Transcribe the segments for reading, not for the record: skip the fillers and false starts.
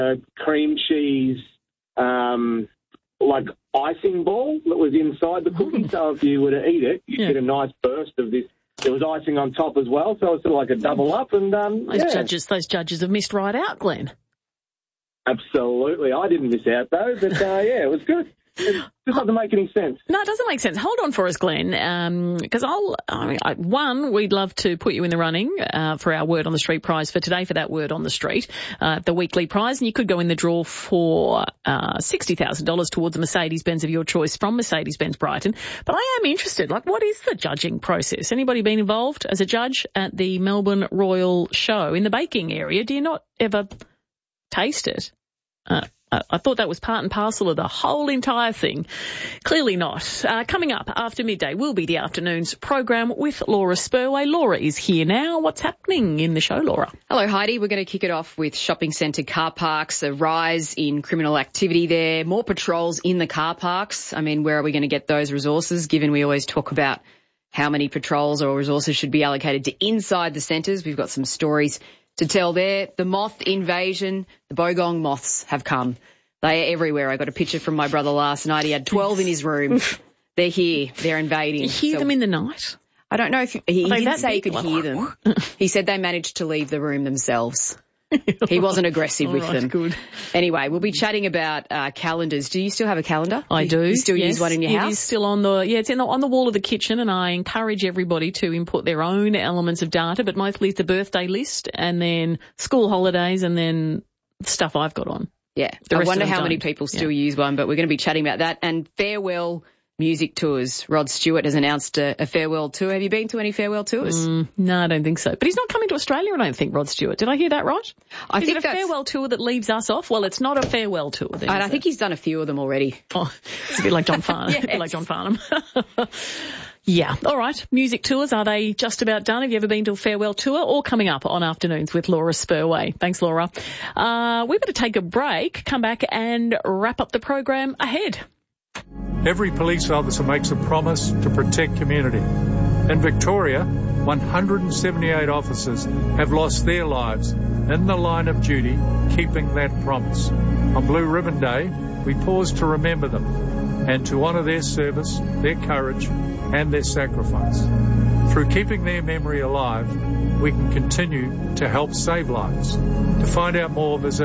cream cheese, like icing ball that was inside the cookie. So if you were to eat it, you'd get a nice burst of this. There was icing on top as well, so it's sort of like a double up. And those judges have missed right out, Glenn. Absolutely. I didn't miss out, though, but, it was good. It just doesn't make any sense. No, it doesn't make sense. Hold on for us, Glenn, because we'd love to put you in the running for our Word on the Street prize for today, for that Word on the Street, the weekly prize, and you could go in the draw for $60,000 towards a Mercedes-Benz of your choice from Mercedes-Benz Brighton. But I am interested, what is the judging process? Anybody been involved as a judge at the Melbourne Royal Show in the baking area? Do you not ever taste it? I thought that was part and parcel of the whole entire thing. Clearly not. Coming up after midday will be the afternoon's program with Laura Spurway. Laura is here now. What's happening in the show, Laura? Hello, Heidi. We're going to kick it off with shopping centre car parks, a rise in criminal activity there, more patrols in the car parks. I mean, where are we going to get those resources, given we always talk about how many patrols or resources should be allocated to inside the centres? We've got some stories to tell there. The moth invasion, the bogong moths have come. They are everywhere. I got a picture from my brother last night. He had 12 in his room. They're here. They're invading. You hear them in the night? I don't know if he didn't say he could hear them. He said they managed to leave the room themselves. He wasn't aggressive with them. Good. Anyway, we'll be chatting about calendars. Do you still have a calendar? I do. You still use one in your house? It is still on it's on the wall of the kitchen, and I encourage everybody to input their own elements of data, but mostly it's the birthday list and then school holidays and then stuff I've got on. Yeah. I wonder how many people still use one, but we're going to be chatting about that. And farewell music tours. Rod Stewart has announced a farewell tour. Have you been to any farewell tours? No, I don't think so. But he's not coming to Australia, I don't think, Rod Stewart. Did I hear that right? Is it a farewell tour that leaves us off? Well, it's not a farewell tour then. I think he's done a few of them already. Oh, it's a bit like John Farnham. Yes. A bit like John Farnham. Yeah. All right. Music tours, are they just about done? Have you ever been to a farewell tour? All coming up on Afternoons with Laura Spurway. Thanks, Laura. We better take a break, come back and wrap up the program ahead. Every police officer makes a promise to protect community. In Victoria, 178 officers have lost their lives in the line of duty, keeping that promise. On Blue Ribbon Day, we pause to remember them and to honour their service, their courage and their sacrifice. Through keeping their memory alive, we can continue to help save lives. To find out more, visit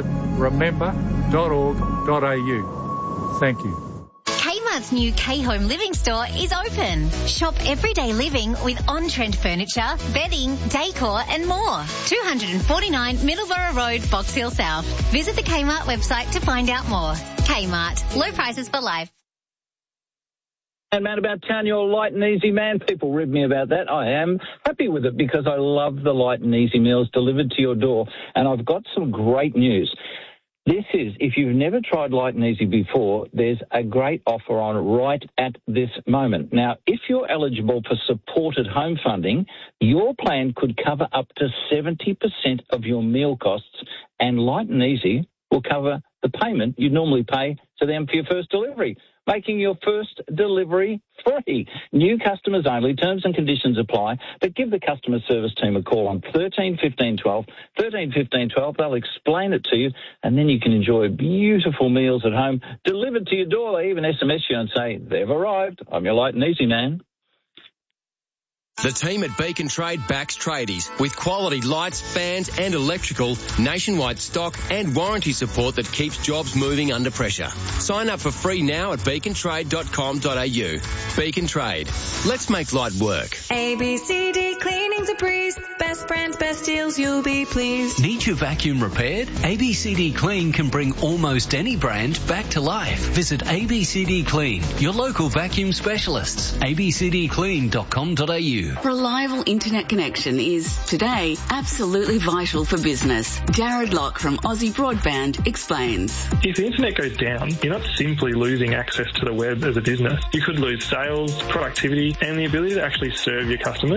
remember.org.au. Thank you. Kmart's new K-Home Living store is open. Shop everyday living with on-trend furniture, bedding, decor and more. 249 Middleborough Road, Box Hill South. Visit the Kmart website to find out more. Kmart. Low prices for life. And man, about town, you're a light and easy man. People rib me about that. I am happy with it because I love the light and easy meals delivered to your door. And I've got some great news. This is, if you've never tried Light and Easy before, there's a great offer on right at this moment. Now, if you're eligible for supported home funding, your plan could cover up to 70% of your meal costs, and Light and Easy will cover the payment you'd normally pay to them for your first delivery, making your first delivery free. New customers only. Terms and conditions apply. But give the customer service team a call on 13 15 12. 13 15 12. They'll explain it to you, and then you can enjoy beautiful meals at home delivered to your door. They even SMS you and say, they've arrived. I'm your Light and Easy man. The team at Beacon Trade backs tradies with quality lights, fans and electrical, nationwide stock and warranty support that keeps jobs moving under pressure. Sign up for free now at beacontrade.com.au. Beacon Trade. Let's make light work. ABCD Cleaning's a breeze. Best brands, best deals, you'll be pleased. Need your vacuum repaired? ABCD Clean can bring almost any brand back to life. Visit ABCD Clean, your local vacuum specialists. abcdclean.com.au. Reliable internet connection is, today, absolutely vital for business. Jared Locke from Aussie Broadband explains. If the internet goes down, you're not simply losing access to the web as a business. You could lose sales, productivity, and the ability to actually serve your customers. And that's why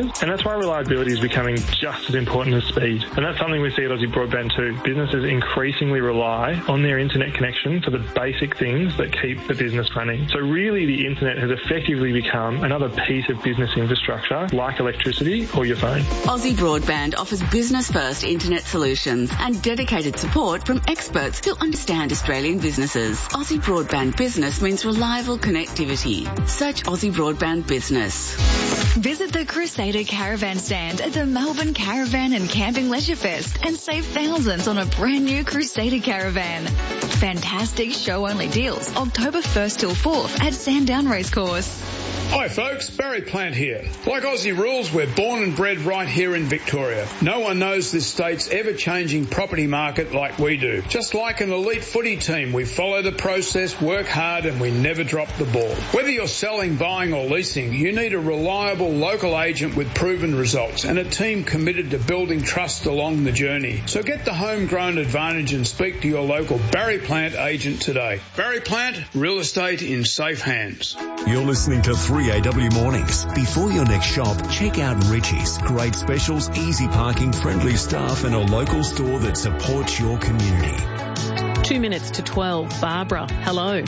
Wi-Fi reliability is becoming just as important as speed, and that's something we see at Aussie Broadband too. Businesses increasingly rely on their internet connection for the basic things that keep the business running. So really the internet has effectively become another piece of business infrastructure like electricity or your phone. Aussie Broadband offers business-first internet solutions and dedicated support from experts who understand Australian businesses. Aussie Broadband Business means reliable connectivity. Search Aussie Broadband Business. Visit the Crusader Caravan stand at the Melbourne Caravan and Camping Leisure Fest and save thousands on a brand new Crusader Caravan. Fantastic show-only deals October 1st till 4th at Sandown Racecourse. Hi folks, Barry Plant here. Like Aussie rules, we're born and bred right here in Victoria. No one knows this state's ever-changing property market like we do. Just like an elite footy team, we follow the process, work hard and we never drop the ball. Whether you're selling, buying or leasing, you need a reliable local agent with proven results and a team committed to building trust along the journey. So get the homegrown advantage and speak to your local Barry Plant agent today. Barry Plant, real estate in safe hands. You're listening to 3AW Mornings. Before your next shop, check out Richie's. Great specials, easy parking, friendly staff and a local store that supports your community. 2 minutes to 12. Barbara, hello.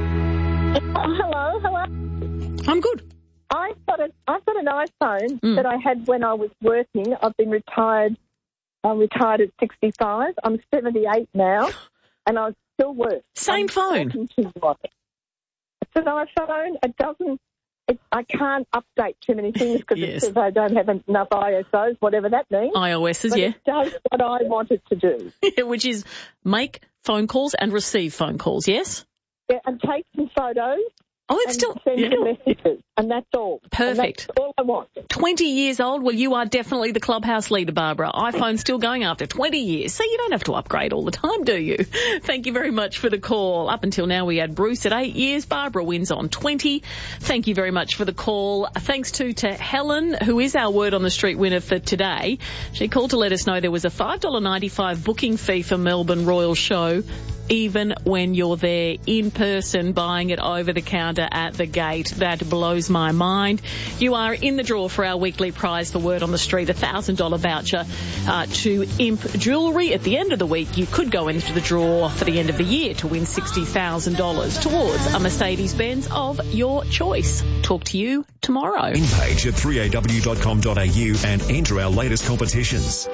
Hello. I'm good. I've got an iPhone that I had when I was working. I've been retired. I'm retired at 65. I'm 78 now, and I still work. Same phone. It's an iPhone. I can't update too many things because it says I don't have enough ISOs, whatever that means. iOS's, but it does what I want it to do. Which is make phone calls and receive phone calls, yes? Yeah, and take some photos. Oh, it's still... Send some messages, and that's all. Perfect. And that's all I want. 20 years old? Well, you are definitely the clubhouse leader, Barbara. iPhone's still going after 20 years, so you don't have to upgrade all the time, do you? Thank you very much for the call. Up until now, we had Bruce at 8 years. Barbara wins on 20. Thank you very much for the call. Thanks to Helen, who is our Word on the Street winner for today. She called to let us know there was a $5.95 booking fee for Melbourne Royal Show, even when you're there in person buying it over the counter at the gate. That blows my mind. You are in the draw for our weekly prize for Word on the Street, a $1,000 voucher to Imp Jewellery. At the end of the week, you could go into the draw for the end of the year to win $60,000 towards a Mercedes-Benz of your choice. Talk to you tomorrow. In page at 3aw.com.au and enter our latest competitions.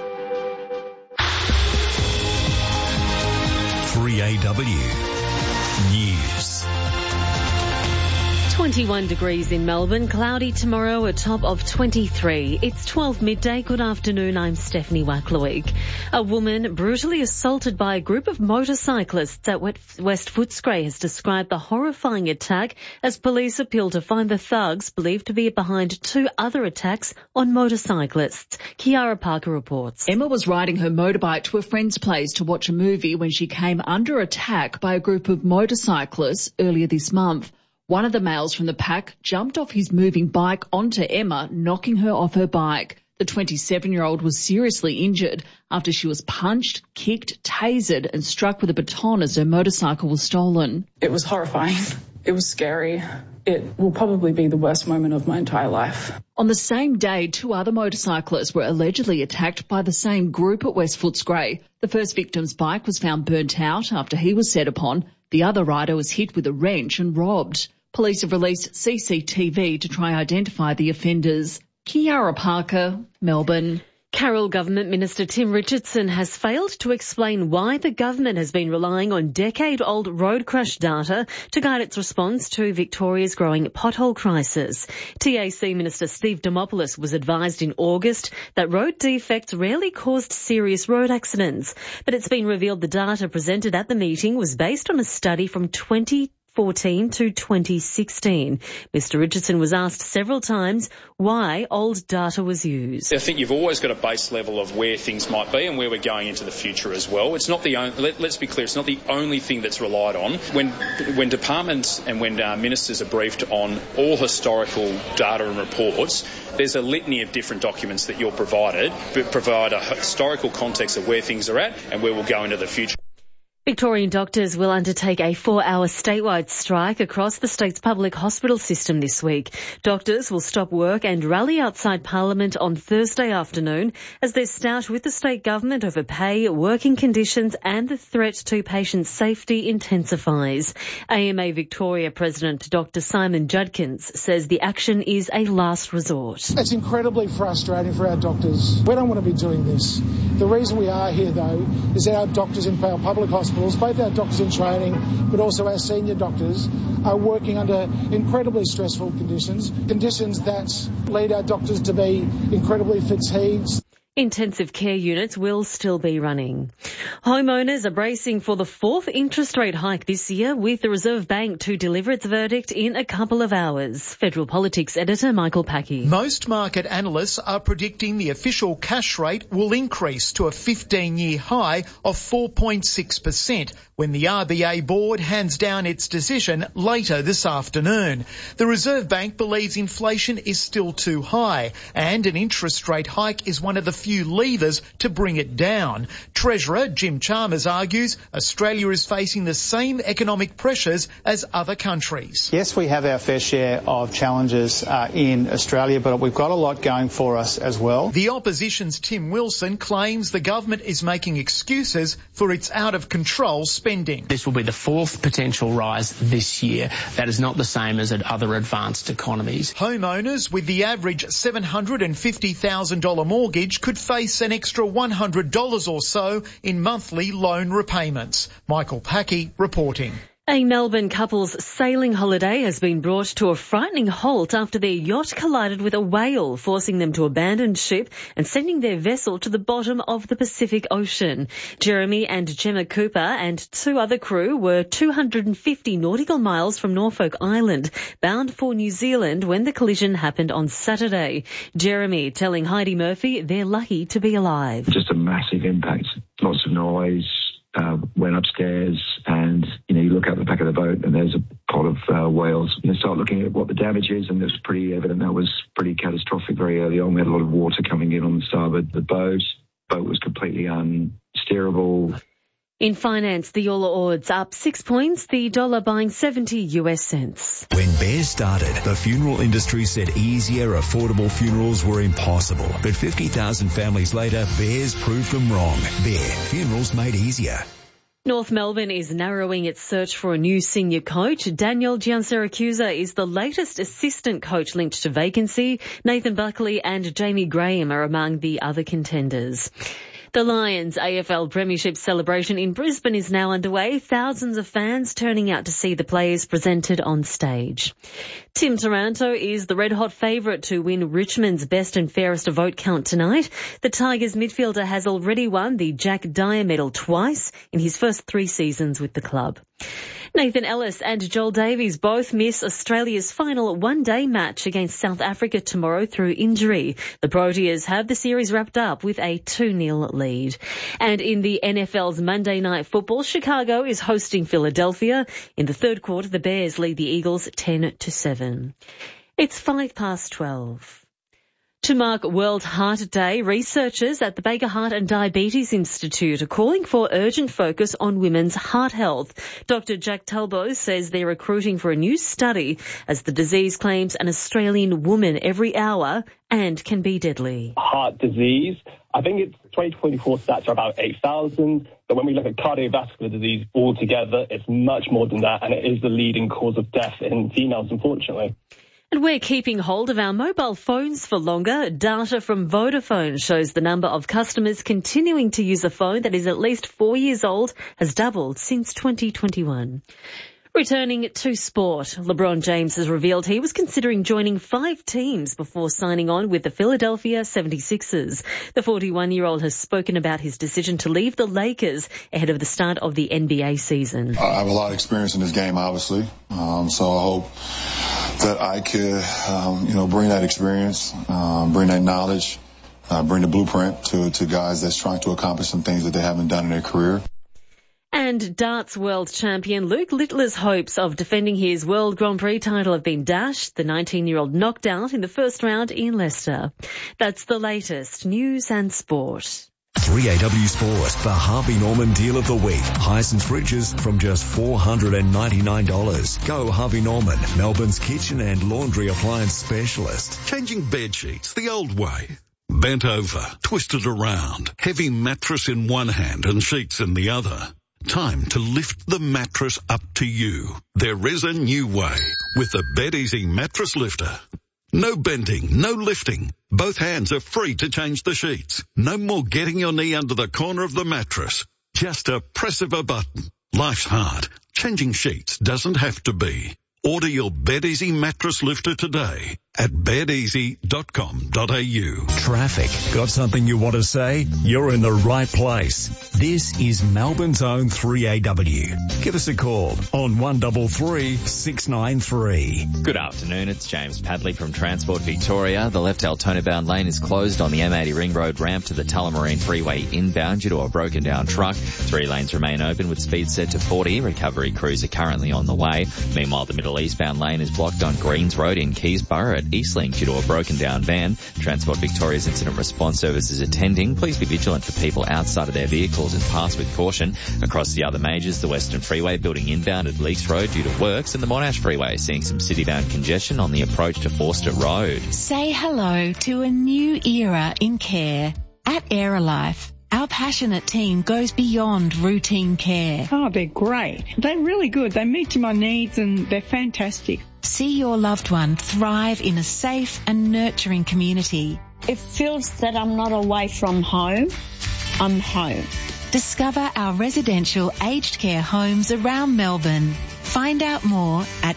3AW News. 21 degrees in Melbourne, cloudy tomorrow, a top of 23. It's 12 midday. Good afternoon, I'm Stephanie Wacklowick. A woman brutally assaulted by a group of motorcyclists at West Footscray has described the horrifying attack as police appeal to find the thugs believed to be behind two other attacks on motorcyclists. Kiara Parker reports. Emma was riding her motorbike to a friend's place to watch a movie when she came under attack by a group of motorcyclists earlier this month. One of the males from the pack jumped off his moving bike onto Emma, knocking her off her bike. The 27-year-old was seriously injured after she was punched, kicked, tasered and struck with a baton as her motorcycle was stolen. It was horrifying. It was scary. It will probably be the worst moment of my entire life. On the same day, two other motorcyclists were allegedly attacked by the same group at West Footscray. The first victim's bike was found burnt out after he was set upon. The other rider was hit with a wrench and robbed. Police have released CCTV to try identify the offenders. Kiara Parker, Melbourne. Carroll Government Minister Tim Richardson has failed to explain why the government has been relying on decade-old road crash data to guide its response to Victoria's growing pothole crisis. TAC Minister Steve Dimopoulos was advised in August that road defects rarely caused serious road accidents, but it's been revealed the data presented at the meeting was based on a study from 2014 to 2016. Mr. Richardson was asked several times why old data was used. I think you've always got a base level of where things might be and where we're going into the future as well. It's not the only, let's be clear, it's not the only thing that's relied on. When departments and when ministers are briefed on all historical data and reports, there's a litany of different documents that you're provided, but provide a historical context of where things are at and where we'll go into the future. Victorian doctors will undertake a 4-hour statewide strike across the state's public hospital system this week. Doctors will stop work and rally outside Parliament on Thursday afternoon as they start with the state government over pay, working conditions and the threat to patient safety intensifies. AMA Victoria President Dr Simon Judkins says the action is a last resort. It's incredibly frustrating for our doctors. We don't want to be doing this. The reason we are here, though, is our doctors in our public hospitals, both our doctors in training but also our senior doctors, are working under incredibly stressful conditions that lead our doctors to be incredibly fatigued. Intensive care units will still be running. Homeowners are bracing for the 4th interest rate hike this year, with the Reserve Bank to deliver its verdict in a couple of hours. Federal Politics editor Michael Packy. Most market analysts are predicting the official cash rate will increase to a 15-year high of 4.6% when the RBA board hands down its decision later this afternoon. The Reserve Bank believes inflation is still too high and an interest rate hike is one of the few levers to bring it down. Treasurer Jim Chalmers argues Australia is facing the same economic pressures as other countries. Yes, we have our fair share of challenges in Australia, but we've got a lot going for us as well. The opposition's Tim Wilson claims the government is making excuses for its out-of-control spending. This will be the 4th potential rise this year. That is not the same as at other advanced economies. Homeowners with the average $750,000 mortgage could face an extra $100 or so in monthly loan repayments. Michael Packy reporting. A Melbourne couple's sailing holiday has been brought to a frightening halt after their yacht collided with a whale, forcing them to abandon ship and sending their vessel to the bottom of the Pacific Ocean. Jeremy and Gemma Cooper and 2 other crew were 250 nautical miles from Norfolk Island, bound for New Zealand when the collision happened on Saturday. Jeremy telling Heidi Murphy they're lucky to be alive. Just a massive impact. Lots of noise. Went upstairs and, you look out the back of the boat and there's a pot of whales. You start looking at what the damage is, and it's pretty evident that was pretty catastrophic very early on. We had a lot of water coming in on the starboard. The boat was completely unsteerable. In finance, the All Ords up 6 points, the dollar buying 70 US cents. When Bears started, the funeral industry said easier, affordable funerals were impossible. But 50,000 families later, Bears proved them wrong. Bear, funerals made easier. North Melbourne is narrowing its search for a new senior coach. Daniel Giansiracusa is the latest assistant coach linked to vacancy. Nathan Buckley and Jamie Graham are among the other contenders. The Lions AFL Premiership celebration in Brisbane is now underway. Thousands of fans turning out to see the players presented on stage. Tim Taranto is the red-hot favourite to win Richmond's best and fairest vote count tonight. The Tigers midfielder has already won the Jack Dyer medal twice in his first 3 seasons with the club. Nathan Ellis and Joel Davies both miss Australia's final one-day match against South Africa tomorrow through injury. The Proteas have the series wrapped up with a 2-0 lead. And in the NFL's Monday Night Football, Chicago is hosting Philadelphia. In the third quarter, the Bears lead the Eagles 10-7. It's 12:05. To mark World Heart Day, researchers at the Baker Heart and Diabetes Institute are calling for urgent focus on women's heart health. Dr. Jack Talbot says they're recruiting for a new study as the disease claims an Australian woman every hour and can be deadly. Heart disease, I think it's 2024 stats are about 8,000. But when we look at cardiovascular disease altogether, it's much more than that, and it is the leading cause of death in females, unfortunately. And we're keeping hold of our mobile phones for longer. Data from Vodafone shows the number of customers continuing to use a phone that is at least 4 years old has doubled since 2021. Returning to sport, LeBron James has revealed he was considering joining 5 teams before signing on with the Philadelphia 76ers. The 41-year-old has spoken about his decision to leave the Lakers ahead of the start of the NBA season. I have a lot of experience in this game, obviously, so I hope that I could, bring that experience, bring that knowledge, bring the blueprint to guys that's trying to accomplish some things that they haven't done in their career. And darts world champion Luke Littler's hopes of defending his World Grand Prix title have been dashed. The 19-year-old knocked out in the first round in Leicester. That's the latest news and sport. 3AW Sport, the Harvey Norman Deal of the Week. Hisense fridges from just $499. Go Harvey Norman, Melbourne's kitchen and laundry appliance specialist. Changing bed sheets the old way. Bent over, twisted around, heavy mattress in one hand and sheets in the other. Time to lift the mattress up to you. There is a new way with the BedEasy Mattress Lifter. No bending, no lifting. Both hands are free to change the sheets. No more getting your knee under the corner of the mattress. Just a press of a button. Life's hard. Changing sheets doesn't have to be. Order your BedEasy Mattress Lifter today at bedeasy.com.au. Traffic. Got something you want to say? You're in the right place. This is Melbourne's own 3AW. Give us a call on 133 693. Good afternoon, it's James Padley from Transport Victoria. The left Altona bound lane is closed on the M80 Ring Road ramp to the Tullamarine Freeway inbound due to a broken down truck. 3 lanes remain open with speed set to 40. Recovery crews are currently on the way. Meanwhile, the middle eastbound lane is blocked on Greens Road in Keysborough at Eastlink due to a broken down van. Transport Victoria's Incident Response Service is attending. Please be vigilant for people outside of their vehicles and pass with caution. Across the other majors, the Western Freeway building inbound at Leakes Road due to works, and the Monash Freeway seeing some city-bound congestion on the approach to Forster Road. Say hello to a new era in care at Aerolife. Our passionate team goes beyond routine care. Oh, they're great. They're really good. They meet my needs and they're fantastic. See your loved one thrive in a safe and nurturing community. It feels that I'm not away from home. I'm home. Discover our residential aged care homes around Melbourne. Find out more at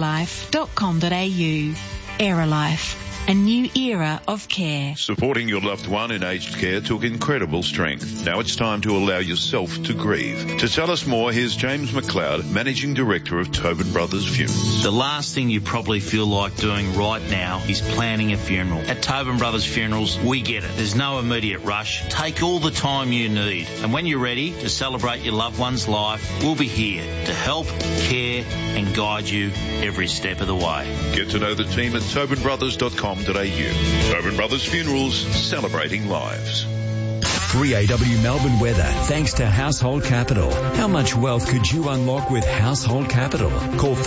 aerolife.com.au. Aerolife. A new era of care. Supporting your loved one in aged care took incredible strength. Now it's time to allow yourself to grieve. To tell us more, here's James McLeod, Managing Director of Tobin Brothers Funerals. The last thing you probably feel like doing right now is planning a funeral. At Tobin Brothers Funerals, we get it. There's no immediate rush. Take all the time you need. And when you're ready to celebrate your loved one's life, we'll be here to help, care and guide you every step of the way. Get to know the team at tobinbrothers.com.au. Tobin Brothers Funerals, celebrating lives. 3AW Melbourne weather, thanks to Household Capital. How much wealth could you unlock with Household Capital? Call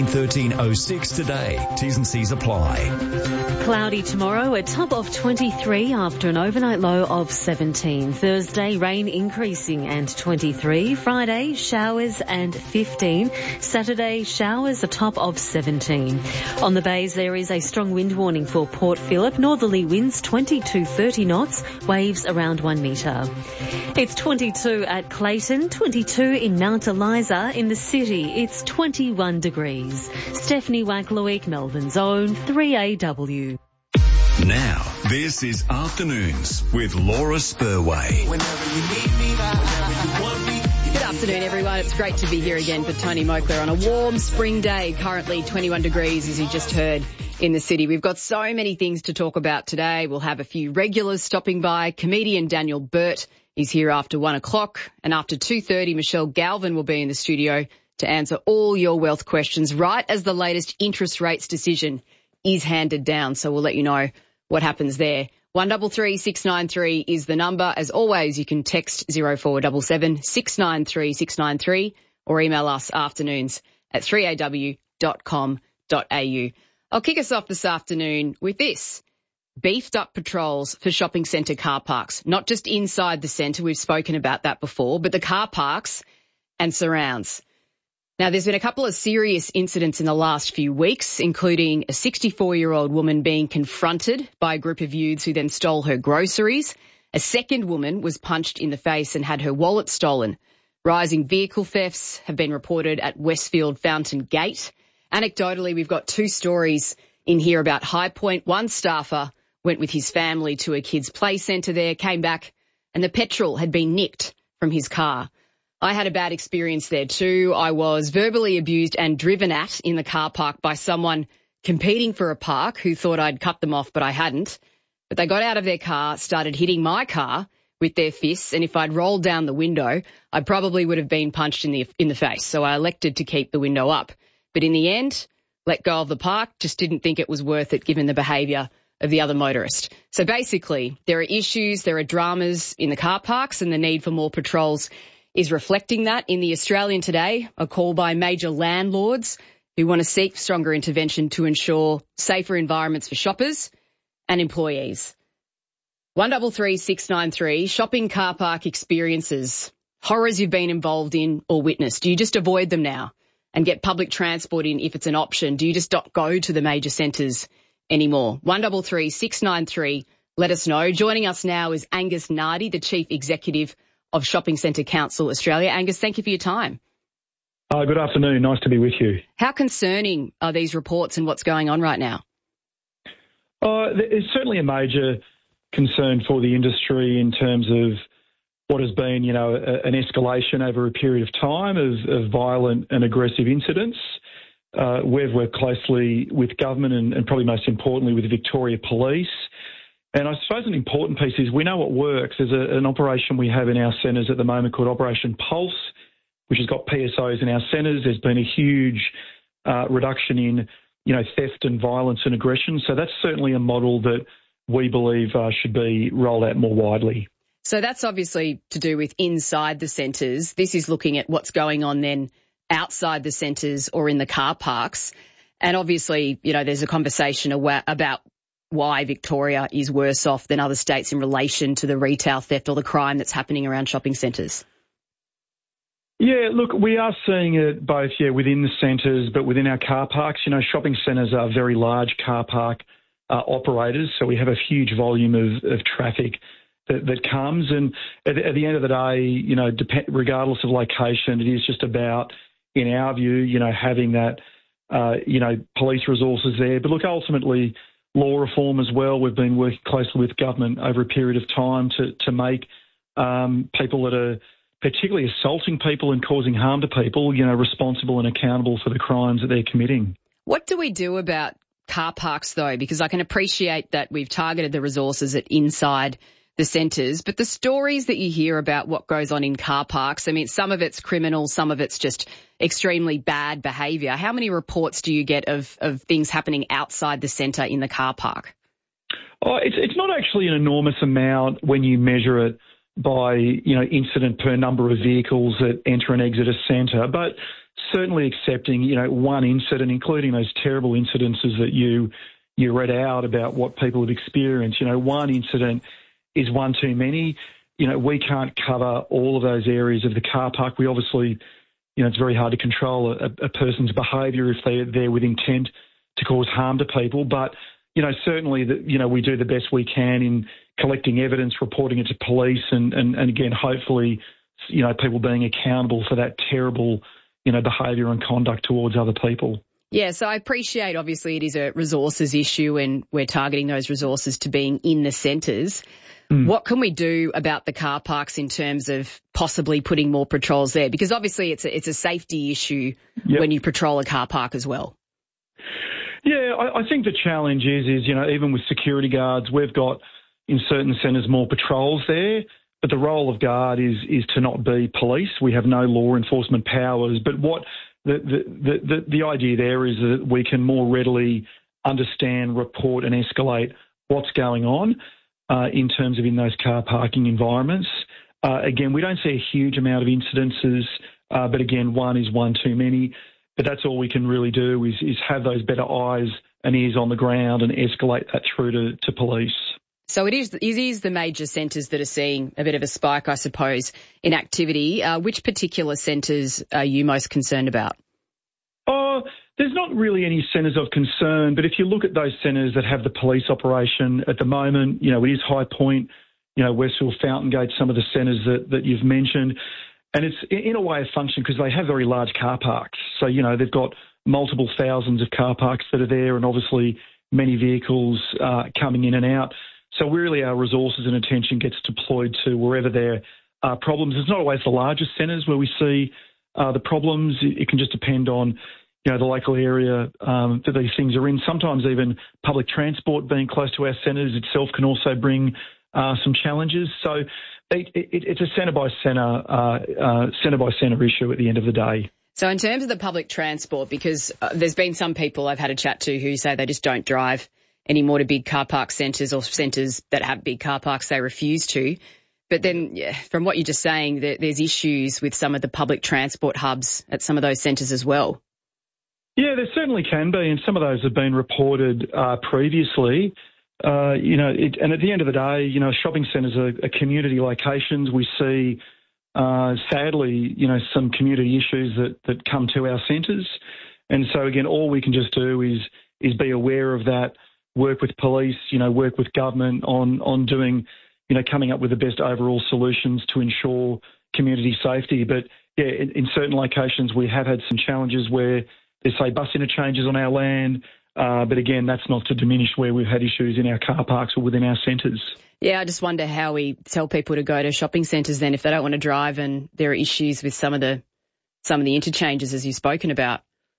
1306 today. T's and C's apply. Cloudy tomorrow, a top of 23 after an overnight low of 17. Thursday, rain increasing and 23. Friday, showers and 15. Saturday, showers, a top of 17. On the bays, there is a strong wind warning for Port Phillip. Northerly winds 20 to 30 knots, waves around 1 metre. It's 22 at Clayton, 22 in Mount Eliza. In the city, it's 21 degrees. Stephanie Wacklewick, Melbourne's own 3AW. Now, this is Afternoons with Laura Spurway. Good afternoon, everyone. It's great to be here again for Tony Moakler on a warm spring day. Currently 21 degrees, as you just heard, in the city. We've got so many things to talk about today. We'll have a few regulars stopping by. Comedian Daniel Burt is here after 1 o'clock. And after 2:30, Michelle Galvin will be in the studio to answer all your wealth questions right as the latest interest rates decision is handed down. So we'll let you know what happens there. 133 693 is the number. As always, you can text 0477 693 693 or email us afternoons@3aw.com.au. I'll kick us off this afternoon with this. Beefed up patrols for shopping centre car parks. Not just inside the centre, we've spoken about that before, but the car parks and surrounds. Now, there's been a couple of serious incidents in the last few weeks, including a 64-year-old woman being confronted by a group of youths who then stole her groceries. A second woman was punched in the face and had her wallet stolen. Rising vehicle thefts have been reported at Westfield Fountain Gate. Anecdotally, we've got two stories in here about High Point. One staffer went with his family to a kids' play centre there, came back, and the petrol had been nicked from his car. I had a bad experience there too. I was verbally abused and driven at in the car park by someone competing for a park who thought I'd cut them off, but I hadn't. But they got out of their car, started hitting my car with their fists, and if I'd rolled down the window, I probably would have been punched in the face. So I elected to keep the window up. But in the end, let go of the park, just didn't think it was worth it given the behaviour of the other motorist. So basically, there are issues, there are dramas in the car parks, and the need for more patrols is reflecting that. In the Australian today, a call by major landlords who want to seek stronger intervention to ensure safer environments for shoppers and employees. 133 693, shopping car park experiences, horrors you've been involved in or witnessed. Do you just avoid them now and get public transport in if it's an option? Do you just not go to the major centres anymore? 133 693, let us know. Joining us now is Angus Nardi, the Chief Executive of Shopping Centre Council Australia. Angus, thank you for your time. Good afternoon. Nice to be with you. How concerning are these reports and what's going on right now? There's certainly a major concern for the industry in terms of what has been, an escalation over a period of time of violent and aggressive incidents. We've worked closely with government and probably most importantly with the Victoria Police. And I suppose an important piece is we know what works. There's an operation we have in our centres at the moment called Operation Pulse, which has got PSOs in our centres. There's been a huge reduction in, theft and violence and aggression. So that's certainly a model that we believe should be rolled out more widely. So that's obviously to do with inside the centres. This is looking at what's going on then outside the centres or in the car parks. And obviously, there's a conversation about why Victoria is worse off than other states in relation to the retail theft or the crime that's happening around shopping centres. Yeah, look, we are seeing it both, within the centres, but within our car parks. Shopping centres are very large car park operators, so we have a huge volume of traffic that comes. And at the end of the day, regardless of location, it is just about, in our view, having that, police resources there. But look, ultimately, law reform as well. We've been working closely with government over a period of time to make people that are particularly assaulting people and causing harm to people, responsible and accountable for the crimes that they're committing. What do we do about car parks, though? Because I can appreciate that we've targeted the resources at inside the centres, but the stories that you hear about what goes on in car parks, I mean, some of it's criminal, some of it's just extremely bad behaviour. How many reports do you get of things happening outside the centre in the car park? It's not actually an enormous amount when you measure it by, incident per number of vehicles that enter and exit a centre, but certainly accepting, one incident, including those terrible incidences that you read out about what people have experienced. One incident is one too many. We can't cover all of those areas of the car park. We obviously, it's very hard to control a person's behaviour if they're there with intent to cause harm to people. But, certainly, we do the best we can in collecting evidence, reporting it to police, and again, hopefully, people being accountable for that terrible, behaviour and conduct towards other people. Yeah, so I appreciate, obviously, it is a resources issue and we're targeting those resources to being in the centres. What can we do about the car parks in terms of possibly putting more patrols there? Because obviously it's a safety issue when you patrol a car park as well. Yeah, I think the challenge is, even with security guards, we've got in certain centres more patrols there, but the role of guard is to not be police. We have no law enforcement powers, but what the idea there is that we can more readily understand, report and escalate what's going on in terms of in those car parking environments. Again, we don't see a huge amount of incidences, but again, one is one too many. But that's all we can really do is have those better eyes and ears on the ground and escalate that through to police. So it is the major centres that are seeing a bit of a spike, I suppose, in activity. Which particular centres are you most concerned about? There's not really any centres of concern, but if you look at those centres that have the police operation at the moment, it is High Point, Westfield, Fountain Gate, some of the centres that you've mentioned. And it's in a way a function because they have very large car parks. So, they've got multiple thousands of car parks that are there and obviously many vehicles coming in and out. So really our resources and attention gets deployed to wherever there are problems. It's not always the largest centres where we see the problems. It can just depend on, the local area that these things are in. Sometimes even public transport being close to our centres itself can also bring some challenges. So it's a centre by centre issue at the end of the day. So in terms of the public transport, because there's been some people I've had a chat to who say they just don't drive anymore to big car park centres or centres that have big car parks. They refuse to. But then, from what you're just saying, there's issues with some of the public transport hubs at some of those centres as well. Yeah, there certainly can be, and some of those have been reported previously. And at the end of the day, shopping centres are community locations. We see, sadly, some community issues that come to our centres. And so, again, all we can just do is be aware of that, work with police, work with government on doing, coming up with the best overall solutions to ensure community safety. But, yeah, in certain locations we have had some challenges where there's, say, bus interchanges on our land. But again, that's not to diminish where we've had issues in our car parks or within our centres. Yeah, I just wonder how we tell people to go to shopping centres then if they don't want to drive and there are issues with some of the interchanges as you've spoken about.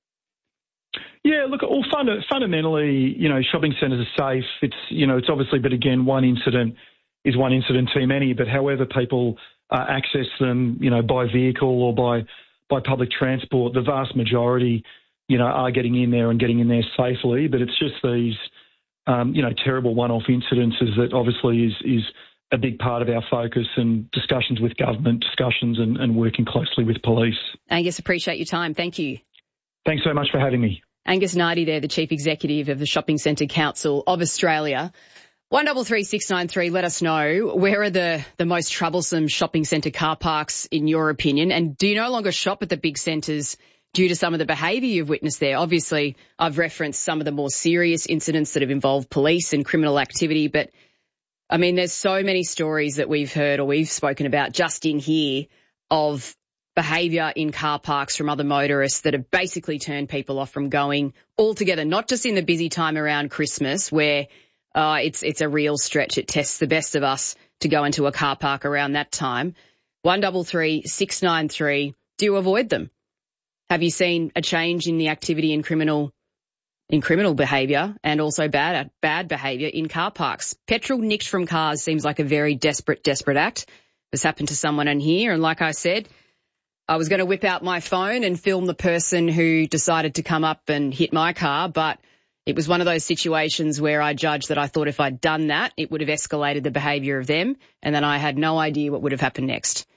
Yeah, look, fundamentally, shopping centres are safe. It's obviously, but again, one incident is one incident too many. But however people access them, by vehicle or by public transport, the vast majority are getting in there and getting in there safely. But it's just these, terrible one-off incidences that obviously is a big part of our focus and discussions with government, discussions and working closely with police. Angus, appreciate your time. Thank you. Thanks so much for having me. Angus Nardi there, the Chief Executive of the Shopping Centre Council of Australia. 133693, let us know, where are the most troublesome shopping centre car parks in your opinion? And do you no longer shop at the big centres due to some of the behaviour you've witnessed there? Obviously, I've referenced some of the more serious incidents that have involved police and criminal activity, but I mean, there's so many stories that we've heard or we've spoken about just in here of behaviour in car parks from other motorists that have basically turned people off from going altogether, not just in the busy time around Christmas where it's a real stretch. It tests the best of us to go into a car park around that time. 133693, do you avoid them? Have you seen a change in the activity in criminal behaviour and also bad behaviour in car parks? Petrol nicked from cars seems like a very desperate act. This happened to someone in here, and like I said, I was going to whip out my phone and film the person who decided to come up and hit my car, but it was one of those situations where I judged that I thought if I'd done that, it would have escalated the behaviour of them, and then I had no idea what would have happened next.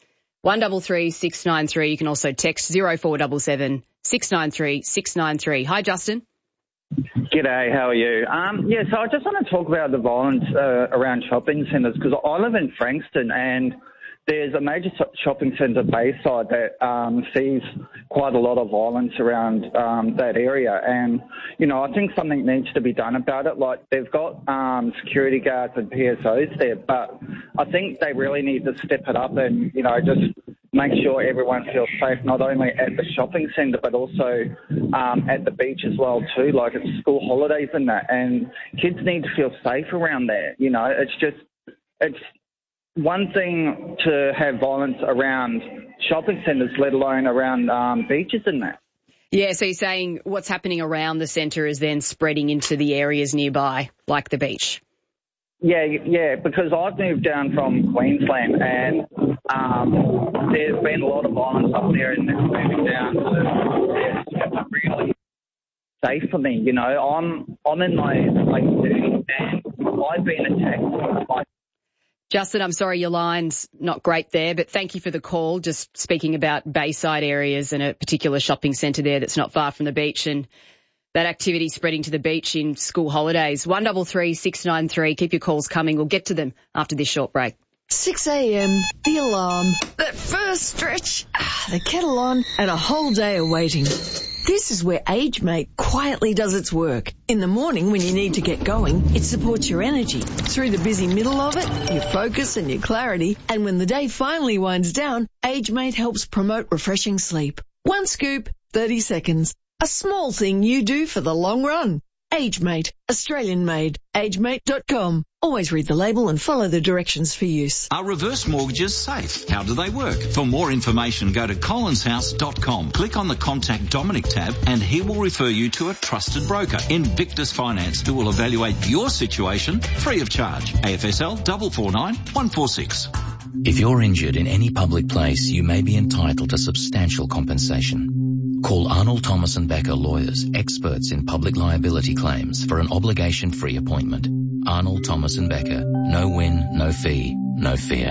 133693. You can also text 0477 693 693. Hi, Justin. G'day, how are you? So I just want to talk about the violence around shopping centres because I live in Frankston and there's a major shopping centre, Bayside, that sees quite a lot of violence around that area. And, I think something needs to be done about it. Like, they've got security guards and PSOs there, but I think they really need to step it up and, just make sure everyone feels safe, not only at the shopping centre, but also at the beach as well, too, like at school holidays and that. And kids need to feel safe around there. It's one thing to have violence around shopping centres, let alone around beaches and that. Yeah, so you're saying what's happening around the centre is then spreading into the areas nearby, like the beach? Yeah, because I've moved down from Queensland and there's been a lot of violence up there and it's moving down to it's really safe for me. I'm in my late 30s and I've been attacked. Justin, I'm sorry your line's not great there, but thank you for the call. Just speaking about Bayside areas and a particular shopping centre there that's not far from the beach and that activity spreading to the beach in school holidays. 133693. Keep your calls coming. We'll get to them after this short break. 6 a.m, the alarm, that first stretch, the kettle on, and a whole day of waiting. This is where AgeMate quietly does its work. In the morning when you need to get going, it supports your energy. Through the busy middle of it, your focus and your clarity. And when the day finally winds down, AgeMate helps promote refreshing sleep. One scoop, 30 seconds. A small thing you do for the long run. AgeMate, Australian made. AgeMate.com. Always read the label and follow the directions for use. Are reverse mortgages safe? How do they work? For more information, go to collinshouse.com. Click on the Contact Dominic tab and he will refer you to a trusted broker, Invictus Finance, who will evaluate your situation free of charge. AFSL 449 146. If you're injured in any public place, you may be entitled to substantial compensation. Call Arnold Thomas & Becker Lawyers, experts in public liability claims, for an obligation-free appointment. Arnold Thomas & Becker. No win, no fee, no fear.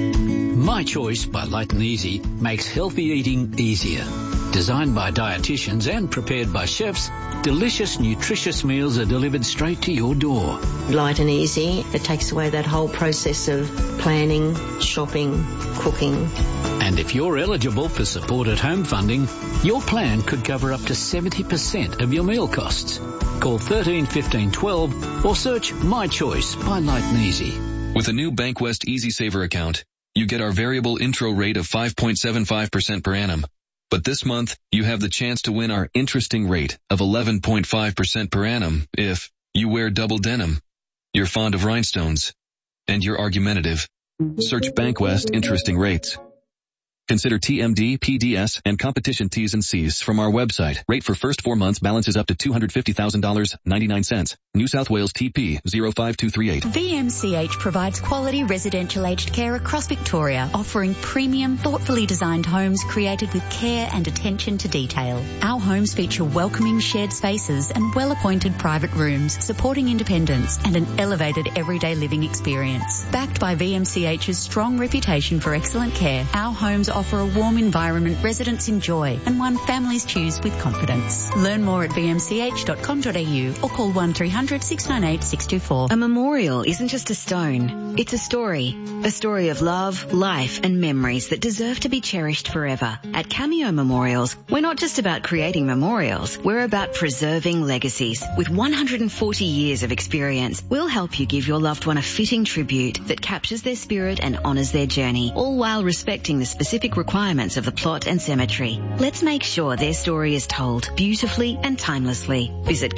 My Choice by Light and Easy makes healthy eating easier. Designed by dietitians and prepared by chefs, delicious, nutritious meals are delivered straight to your door. Light and easy. It takes away that whole process of planning, shopping, cooking. And if you're eligible for support at home funding, your plan could cover up to 70% of your meal costs. Call 13 15 12 or search My Choice by Light and Easy. With a new Bankwest Easy Saver account, you get our variable intro rate of 5.75% per annum. But this month, you have the chance to win our interesting rate of 11.5% per annum if you wear double denim, you're fond of rhinestones, and you're argumentative. Search Bankwest Interesting Rates. Consider TMD, PDS, and competition T's and C's from our website. Rate for first 4 months balances up to $250,000, 99 cents. New South Wales TP 05238. VMCH provides quality residential aged care across Victoria, offering premium, thoughtfully designed homes created with care and attention to detail. Our homes feature welcoming shared spaces and well-appointed private rooms, supporting independence and an elevated everyday living experience. Backed by VMCH's strong reputation for excellent care, our homes offer a warm environment residents enjoy and one families choose with confidence. Learn more at vmch.com.au or call 1300 698 624. A memorial isn't just a stone. It's a story. A story of love, life and memories that deserve to be cherished forever. At Cameo Memorials, we're not just about creating memorials. We're about preserving legacies. With 140 years of experience, we'll help you give your loved one a fitting tribute that captures their spirit and honours their journey, all while respecting the specific requirements of the plot and cemetery. Let's make sure their story is told beautifully and timelessly. Visit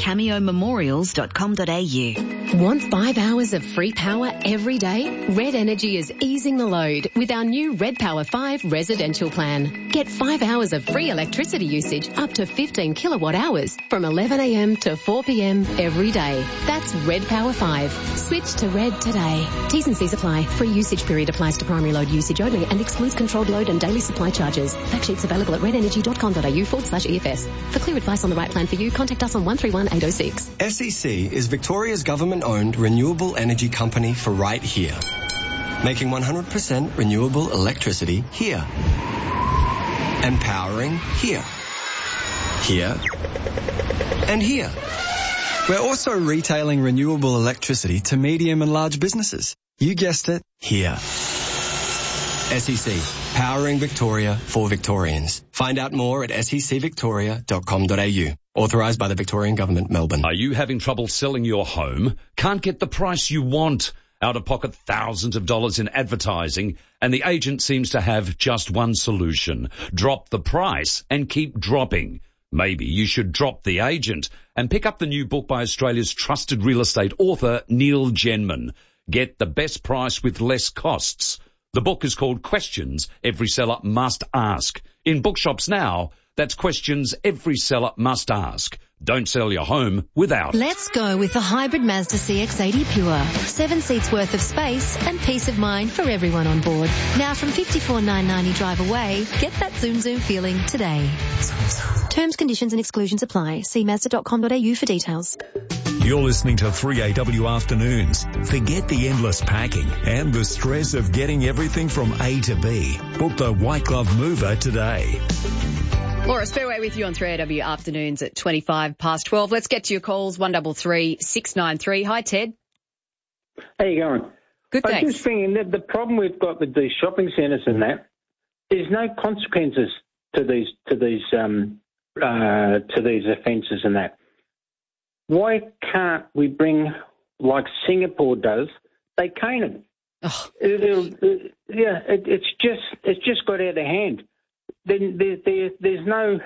cameomemorials.com.au. Want 5 hours of free power every day? Red Energy is easing the load with our new Red Power 5 residential plan. Get 5 hours of free electricity usage up to 15 kilowatt hours from 11 a.m. to 4 p.m. every day. That's Red Power 5. Switch to Red today. T's and C's apply. Free usage period applies to primary load usage only and excludes controlled load and daily supply charges. Fact sheets available at redenergy.com.au/EFS. For clear advice on the right plan for you, contact us on 131 806. SEC is Victoria's government-owned renewable energy company for right here. Making 100% renewable electricity here. Empowering here. Here. And here. We're also retailing renewable electricity to medium and large businesses. You guessed it, here. SEC, powering Victoria for Victorians. Find out more at secvictoria.com.au. Authorised by the Victorian Government, Melbourne. Are you having trouble selling your home? Can't get the price you want? Out of pocket thousands of dollars in advertising, and the agent seems to have just one solution. Drop the price and keep dropping. Maybe you should drop the agent and pick up the new book by Australia's trusted real estate author, Neil Genman. Get the best price with less costs. The book is called Questions Every Seller Must Ask. In bookshops now, that's questions every seller must ask. Don't sell your home without. Let's go with the hybrid Mazda CX-80 Pure. 7 seats worth of space and peace of mind for everyone on board. Now from $54,990 drive away, get that zoom feeling today. Terms, conditions and exclusions apply. See Mazda.com.au for details. You're listening to 3AW Afternoons. Forget the endless packing and the stress of getting everything from A to B. Book the White Glove Mover today. Laura Spurway with you on 3AW Afternoons at 25 past 12. Let's get to your calls, 133 693. Hi, Ted. How you going? Good, thanks. I'm just thinking that the problem we've got with these shopping centres and that, there's no consequences to these offences and that. Why can't we bring, like Singapore does, they cane them? Oh. It's just got out of hand. Then there's no,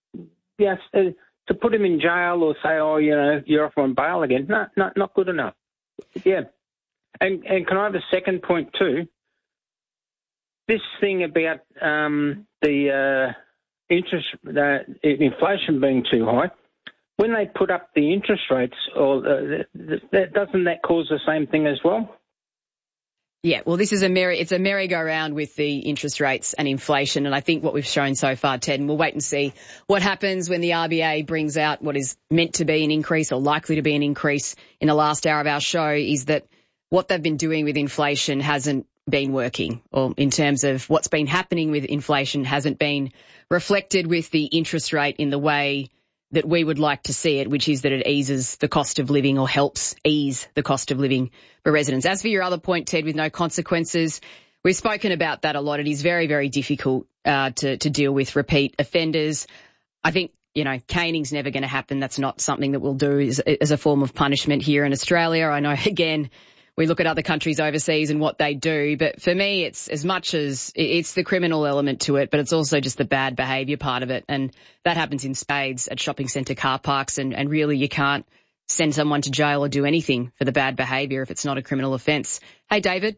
to put him in jail or say, you're off on bail again. No, not good enough. Yeah. And can I have a second point too? This thing about the inflation being too high, when they put up the interest rates, doesn't that cause the same thing as well? Yeah, well, this is it's a merry-go-round with the interest rates and inflation, and I think what we've shown so far, Ted, and we'll wait and see what happens when the RBA brings out what is meant to be an increase or likely to be an increase in the last hour of our show, is that what they've been doing with inflation hasn't been working, or in terms of what's been happening with inflation hasn't been reflected with the interest rate in the way that we would like to see it, which is that it eases the cost of living or helps ease the cost of living for residents. As for your other point, Ted, with no consequences, we've spoken about that a lot. It is very, very difficult to deal with repeat offenders. I think, caning's never going to happen. That's not something that we'll do as a form of punishment here in Australia. I know, again, we look at other countries overseas and what they do, but for me, it's as much as it's the criminal element to it, but it's also just the bad behaviour part of it. And that happens in spades at shopping centre car parks. And really, you can't send someone to jail or do anything for the bad behaviour if it's not a criminal offence. Hey, David.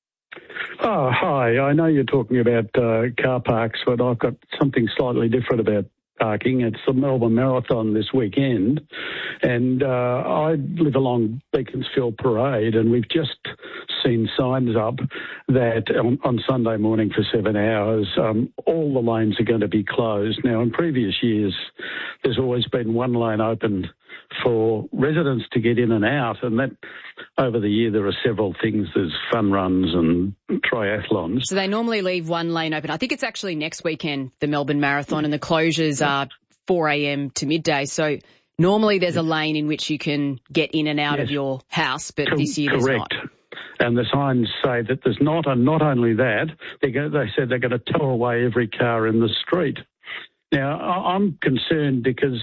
Oh, hi. I know you're talking about car parks, but I've got something slightly different about parking. It's the Melbourne Marathon this weekend, and I live along Beaconsfield Parade, and we've just seen signs up that on Sunday morning for 7 hours, all the lanes are going to be closed. Now, in previous years, there's always been one lane open for residents to get in and out, and that over the year there are several things. There's fun runs and triathlons. So they normally leave one lane open. I think it's actually next weekend, the Melbourne Marathon, and the closures are 4 a.m. to midday. So normally there's a lane in which you can get in and out of your house, but this year there's not. And the signs say that there's not, and not only that, they said they're going to tow away every car in the street. Now, I'm concerned because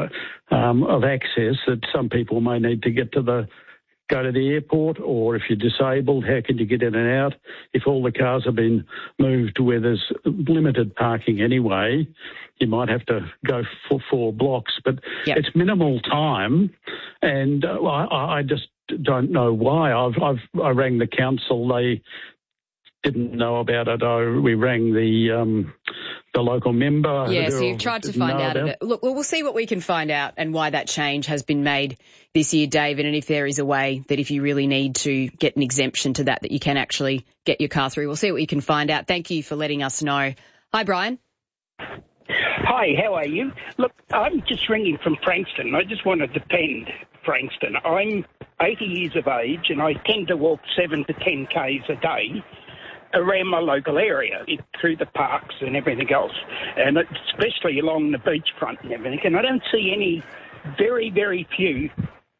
of access, that some people may need to go to the airport, or if you're disabled, how can you get in and out? If all the cars have been moved to where there's limited parking anyway, you might have to go for 4 blocks. But It's minimal time, and I just don't know why. I rang the council. They didn't know about it. We rang the local member. Yeah, so you've tried to find out of it. Look, we'll see what we can find out and why that change has been made this year, David, and if there is a way that if you really need to get an exemption to that you can actually get your car through. We'll see what you can find out. Thank you for letting us know. Hi, Brian. Hi, how are you? Look, I'm just ringing from Frankston. I just want to defend Frankston. I'm 80 years of age and I tend to walk 7 to 10 Ks a day around my local area, through the parks and everything else, and especially along the beachfront and everything. And I don't see any, very, very few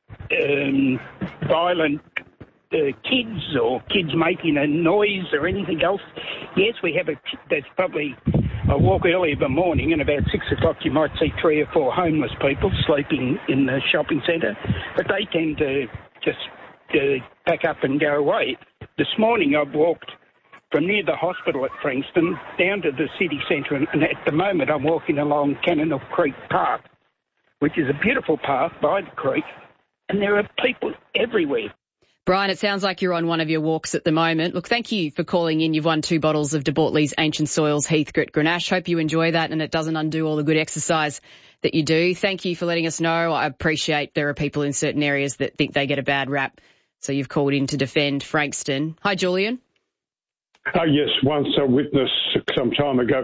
violent kids or kids making a noise or anything else. Yes, we have there's probably, I walk early in the morning and about 6 o'clock you might see 3 or 4 homeless people sleeping in the shopping centre, but they tend to just pack up and go away. This morning I've walked from near the hospital at Frankston down to the city centre, and at the moment I'm walking along Cannonook Creek Park, which is a beautiful path by the creek, and there are people everywhere. Brian, it sounds like you're on one of your walks at the moment. Look, thank you for calling in. You've won 2 bottles of De Bortley's Ancient Soils Heathcote Grenache. Hope you enjoy that and it doesn't undo all the good exercise that you do. Thank you for letting us know. I appreciate there are people in certain areas that think they get a bad rap, so you've called in to defend Frankston. Hi, Julian. Yes, once I witnessed some time ago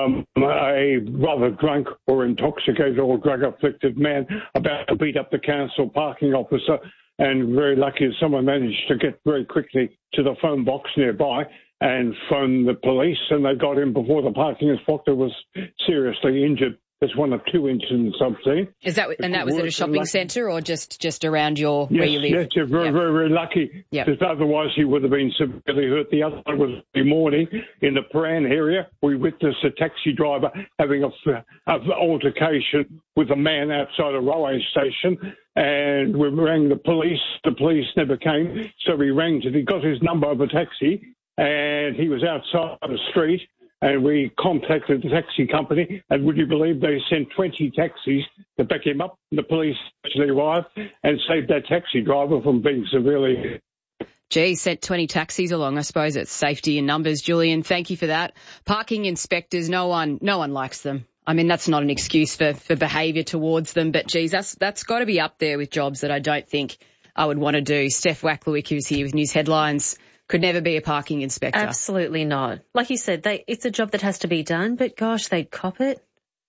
a rather drunk or intoxicated or drug-afflicted man about to beat up the council parking officer, and very lucky someone managed to get very quickly to the phone box nearby and phone the police, and they got him before the parking inspector was seriously injured. There's 1 or 2 incidents I've seen. Is that, and that was at a shopping centre or just around where you live? Yes, you're very, very lucky. Yep. Because otherwise he would have been severely hurt. The other one was the morning in the Paran area. We witnessed a taxi driver having an altercation with a man outside a railway station, and we rang the police. The police never came, so we he got his number of a taxi, and he was outside the street. And we contacted the taxi company, and would you believe they sent 20 taxis to back him up? The police actually arrived and saved that taxi driver from being severely... Gee, sent 20 taxis along. I suppose it's safety in numbers. Julian, thank you for that. Parking inspectors, no one likes them. I mean, that's not an excuse for behaviour towards them, but geez, that's got to be up there with jobs that I don't think I would want to do. Steph Wacklewick, who's here with News Headlines, could never be a parking inspector. Absolutely not. Like you said, it's a job that has to be done, but gosh, they'd cop it.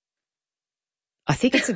I think it's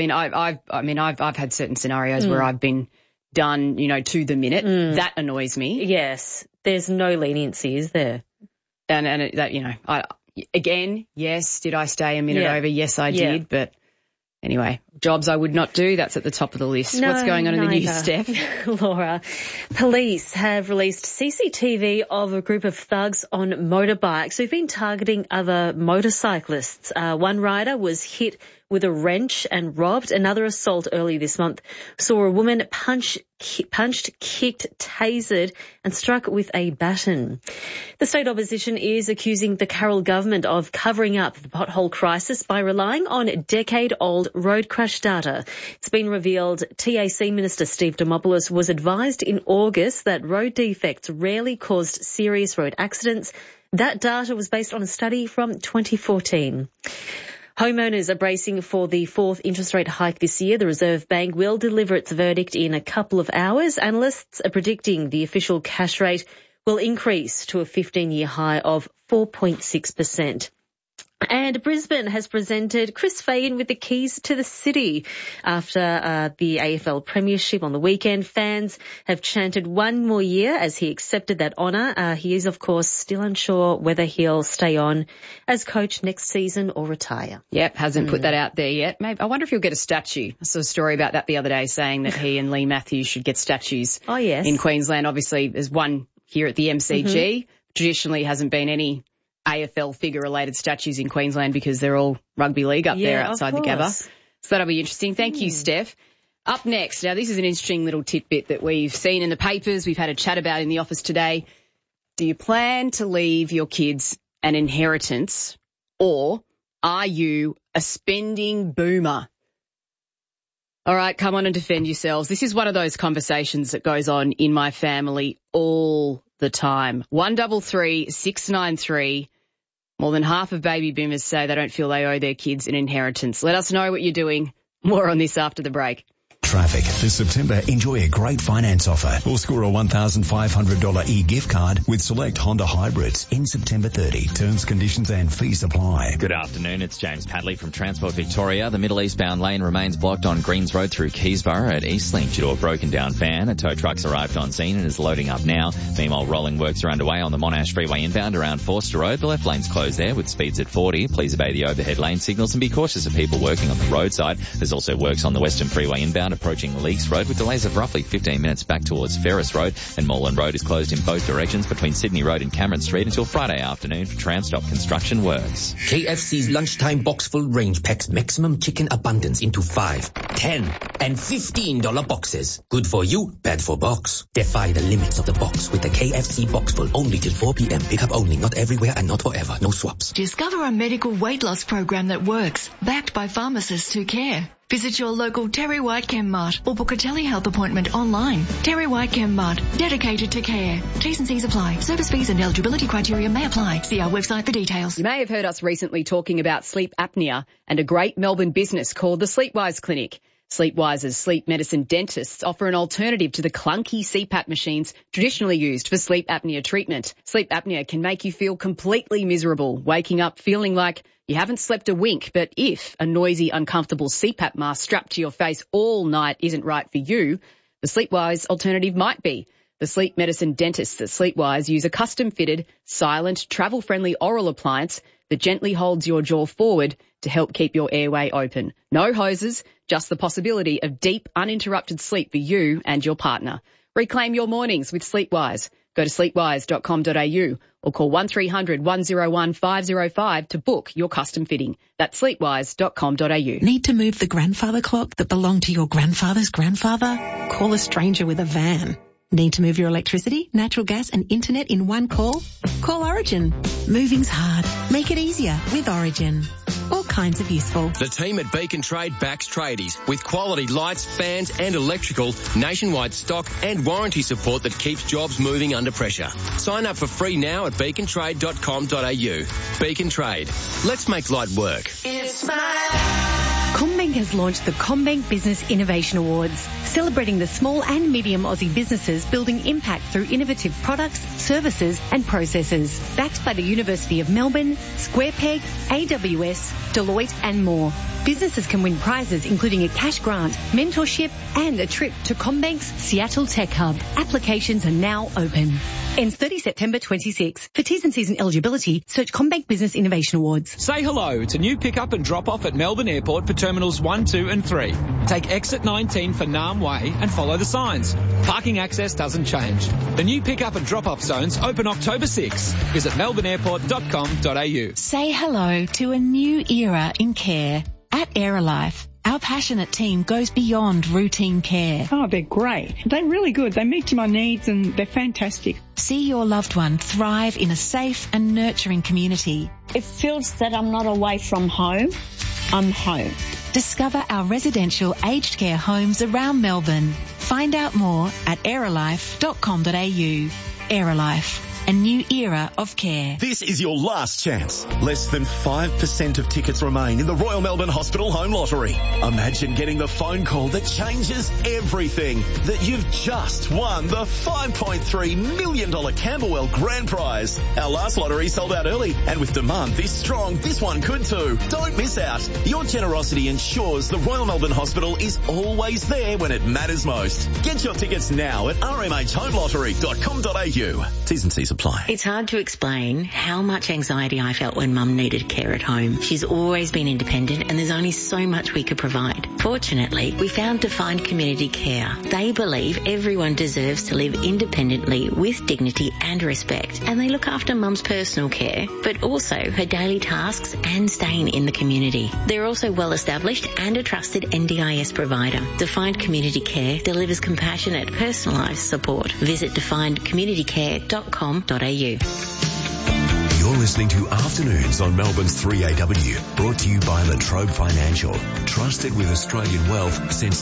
I've had certain scenarios where I've been done, to the minute. That annoys me. Yes. There's no leniency, is there? And that, again, yes, did I stay a minute over? Yes, I did. But anyway, jobs I would not do. That's at the top of the list. What's going on in the news, Steph? Laura, police have released CCTV of a group of thugs on motorbikes who've been targeting other motorcyclists. One rider was hit with a wrench and robbed. Another assault early this month saw a woman punched, kicked, tasered and struck with a baton. The state opposition is accusing the Carroll government of covering up the pothole crisis by relying on decade-old road crash data. It's been revealed TAC Minister Steve Dimopoulos was advised in August that road defects rarely caused serious road accidents. That data was based on a study from 2014. Homeowners are bracing for the fourth interest rate hike this year. The Reserve Bank will deliver its verdict in a couple of hours. Analysts are predicting the official cash rate will increase to a 15-year high of 4.6%. And Brisbane has presented Chris Fagan with the keys to the city. After the AFL Premiership on the weekend, fans have chanted one more year as he accepted that honour. He is, of course, still unsure whether he'll stay on as coach next season or retire. Yep, hasn't put that out there yet. Maybe I wonder if he'll get a statue. I saw a story about that the other day saying that he and Lee Matthews should get statues in Queensland. Obviously, there's one here at the MCG. Traditionally hasn't been any AFL figure-related statues in Queensland because they're all rugby league up there outside the Gabba. So that'll be interesting. Thank you, Steph. Up next, now this is an interesting little tidbit that we've seen in the papers, we've had a chat about in the office today. Do you plan to leave your kids an inheritance, or are you a spending boomer? All right, come on and defend yourselves. This is one of those conversations that goes on in my family all the time. 133 693. More than half of baby boomers say they don't feel they owe their kids an inheritance. Let us know what you're doing. More on this after the break. Traffic. This September, enjoy a great finance offer. Or score a $1,500 e-gift card with select Honda hybrids in September 30. Terms, conditions and fees apply. Good afternoon. It's James Padley from Transport Victoria. The middle eastbound lane remains blocked on Greens Road through Keysborough at Eastlink due to a broken down van. A tow truck's arrived on scene and is loading up now. Meanwhile, rolling works are underway on the Monash Freeway inbound around Forster Road. The left lane's closed there with speeds at 40. Please obey the overhead lane signals and be cautious of people working on the roadside. There's also works on the Western Freeway inbound approaching Leakes Road with delays of roughly 15 minutes back towards Ferris Road, and Moreland Road is closed in both directions between Sydney Road and Cameron Street until Friday afternoon for Transstop construction works. KFC's lunchtime box full range packs maximum chicken abundance into 5, 10 and $15 boxes. Good for you, bad for box. Defy the limits of the box with the KFC box full only till 4 p.m. Pick up only, not everywhere and not forever. No swaps. Discover a medical weight loss program that works, backed by pharmacists who care. Visit your local Terry White Chem Mart or book a telehealth appointment online. Terry White Chem Mart, dedicated to care. T's and C's apply. Service fees and eligibility criteria may apply. See our website for details. You may have heard us recently talking about sleep apnea and a great Melbourne business called the Sleepwise Clinic. Sleepwise's sleep medicine dentists offer an alternative to the clunky CPAP machines traditionally used for sleep apnea treatment. Sleep apnea can make you feel completely miserable, waking up feeling like you haven't slept a wink, but if a noisy, uncomfortable CPAP mask strapped to your face all night isn't right for you, the Sleepwise alternative might be. The sleep medicine dentists at Sleepwise use a custom-fitted, silent, travel-friendly oral appliance that gently holds your jaw forward to help keep your airway open. No hoses, just the possibility of deep, uninterrupted sleep for you and your partner. Reclaim your mornings with Sleepwise. Go to sleepwise.com.au or call 1300 101 505 to book your custom fitting. That's sleepwise.com.au. Need to move the grandfather clock that belonged to your grandfather's grandfather? Call a stranger with a van. Need to move your electricity, natural gas and internet in one call? Call Origin. Moving's hard. Make it easier with Origin. All kinds of useful. The team at Beacon Trade backs tradies with quality lights, fans and electrical, nationwide stock and warranty support that keeps jobs moving under pressure. Sign up for free now at beacontrade.com.au. Beacon Trade. Let's make light work. CommBank has launched the CommBank Business Innovation Awards. celebrating the small and medium Aussie businesses building impact through innovative products, services and processes. Backed by the University of Melbourne, Square Peg, AWS, Deloitte and more. Businesses can win prizes including a cash grant, mentorship and a trip to CommBank's Seattle Tech Hub. Applications are now open. Ends 30 September 26. For T's and C's and eligibility, search CommBank Business Innovation Awards. Say hello. It's a new pick-up and drop-off at Melbourne Airport for Terminals 1, 2 and 3. Take exit 19 for Nam Way and follow the signs. Parking access doesn't change. The new pick-up and drop-off zones open October 6. Visit melbourneairport.com.au. Say hello to a new era in care. At Aerolife, our passionate team goes beyond routine care. Oh, they're great. They're really good. They meet my needs and they're fantastic. See your loved one thrive in a safe and nurturing community. It feels that I'm not away from home. I'm home. Discover our residential aged care homes around Melbourne. Find out more at aerolife.com.au. Aerolife. A new era of care. This is your last chance. Less than 5% of tickets remain in the Royal Melbourne Hospital Home Lottery. Imagine getting the phone call that changes everything. That you've just won the $5.3 million Camberwell Grand Prize. Our last lottery sold out early, and with demand this strong, this one could too. Don't miss out. Your generosity ensures the Royal Melbourne Hospital is always there when it matters most. Get your tickets now at rmhhomelottery.com.au. T's and C's apply. It's hard to explain how much anxiety I felt when Mum needed care at home. She's always been independent and there's only so much we could provide. Fortunately, we found Defined Community Care. They believe everyone deserves to live independently with dignity and respect, and they look after Mum's personal care, but also her daily tasks and staying in the community. They're also well established and a trusted NDIS provider. Defined Community Care delivers compassionate, personalised support. Visit definedcommunitycare.com.au. You're listening to Afternoons on Melbourne's 3AW, brought to you by La Trobe Financial, trusted with Australian wealth since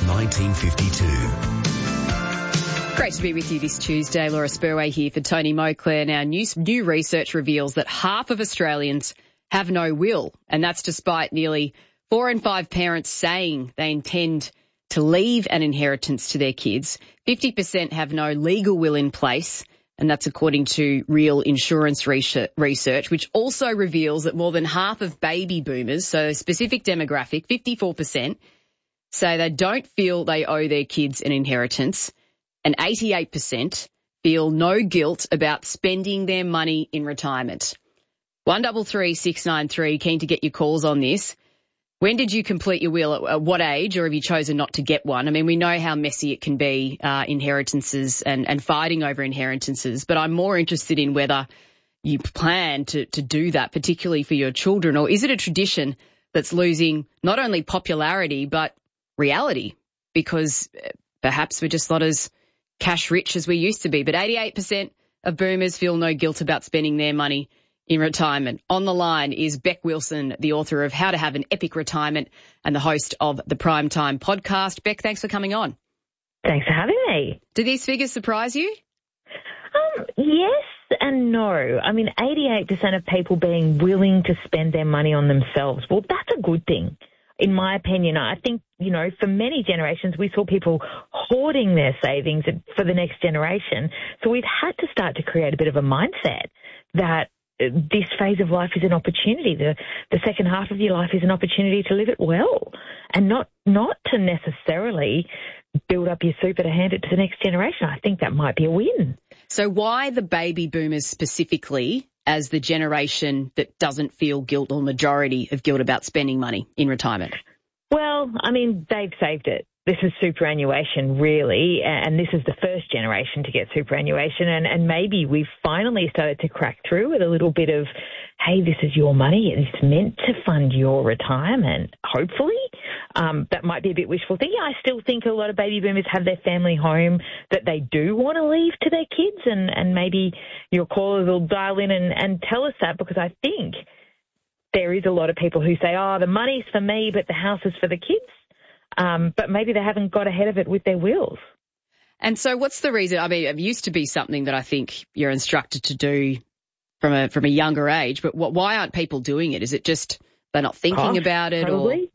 1952. Great to be with you this Tuesday. Laura Spurway here for Tony Moclair. Now, new research reveals that half of Australians have no will, and that's despite nearly 4 in 5 parents saying they intend to leave an inheritance to their kids. 50% have no legal will in place, and that's according to Real Insurance research, which also reveals that more than half of baby boomers, so a specific demographic, 54%, say they don't feel they owe their kids an inheritance, and 88% feel no guilt about spending their money in retirement. 133 693, keen to get your calls on this. When did you complete your will? At what age, or have you chosen not to get one? I mean, we know how messy it can be, inheritances and fighting over inheritances, but I'm more interested in whether you plan to do that, particularly for your children, or is it a tradition that's losing not only popularity but reality, because perhaps we're just not as cash rich as we used to be. But 88% of boomers feel no guilt about spending their money in retirement. On the line is Beck Wilson, the author of How to Have an Epic Retirement and the host of the Primetime podcast. Beck, thanks for coming on. Thanks for having me. Do these figures surprise you? Yes and no. I mean, 88% of people being willing to spend their money on themselves. Well, that's a good thing. In my opinion, I think, for many generations, we saw people hoarding their savings for the next generation. So we've had to start to create a bit of a mindset that this phase of life is an opportunity. The second half of your life is an opportunity to live it well, and not to necessarily build up your super to hand it to the next generation. I think that might be a win. So why the baby boomers specifically as the generation that doesn't feel guilt, or majority of guilt, about spending money in retirement? Well, I mean, they've saved it. This is superannuation, really, and this is the first generation to get superannuation, and maybe we've finally started to crack through with a little bit of, hey, this is your money, and it's meant to fund your retirement, hopefully. That might be a bit wishful thinking. I still think a lot of baby boomers have their family home that they do want to leave to their kids, and maybe your callers will dial in and tell us that, because I think there is a lot of people who say, oh, the money's for me, but the house is for the kids. But maybe they haven't got ahead of it with their wills. And so what's the reason? I mean, it used to be something that I think you're instructed to do from a younger age, but why aren't people doing it? Is it just they're not thinking about it? Probably.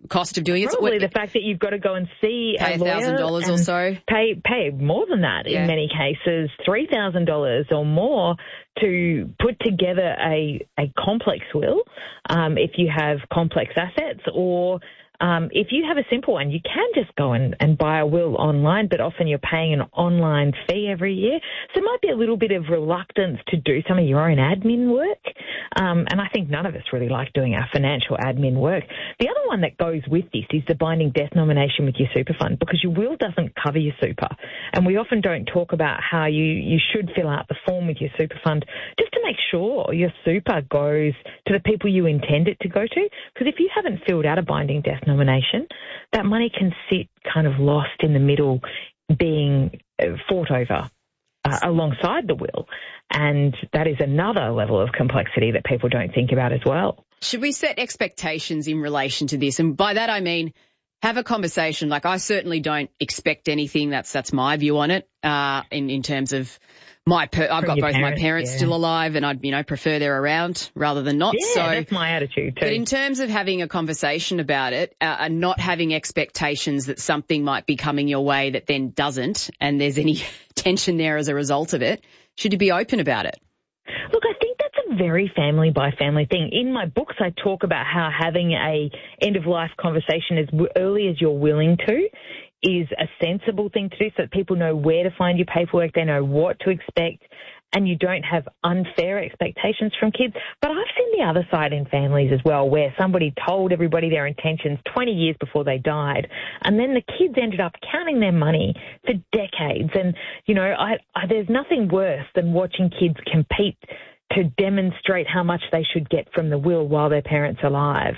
cost of doing it? Probably the fact that you've got to go and see pay a lawyer $1,000 or so. Pay more than that in many cases, $3,000 or more to put together a complex will, if you have complex assets, or if you have a simple one, you can just go and buy a will online, but often you're paying an online fee every year. So there might be a little bit of reluctance to do some of your own admin work. And I think none of us really like doing our financial admin work. The other one that goes with this is the binding death nomination with your super fund, because your will doesn't cover your super. And we often don't talk about how you should fill out the form with your super fund just to make sure your super goes to the people you intend it to go to. Because if you haven't filled out a binding death nomination, that money can sit kind of lost in the middle, being fought over alongside the will. And that is another level of complexity that people don't think about as well. Should we set expectations in relation to this? And by that I mean have a conversation. Like, I certainly don't expect anything. That's my view on it, in terms of I've got both my parents still alive, and I'd, prefer they're around rather than not. Yeah, so that's my attitude too. But in terms of having a conversation about it, and not having expectations that something might be coming your way that then doesn't, and there's any tension there as a result of it, should you be open about it? Look, I think that's a very family by family thing. In my books, I talk about how having a end of life conversation as early as you're willing to is a sensible thing to do, so that people know where to find your paperwork, they know what to expect, and you don't have unfair expectations from kids. But I've seen the other side in families as well, where somebody told everybody their intentions 20 years before they died, and then the kids ended up counting their money for decades. And, there's nothing worse than watching kids compete to demonstrate how much they should get from the will while their parents are alive.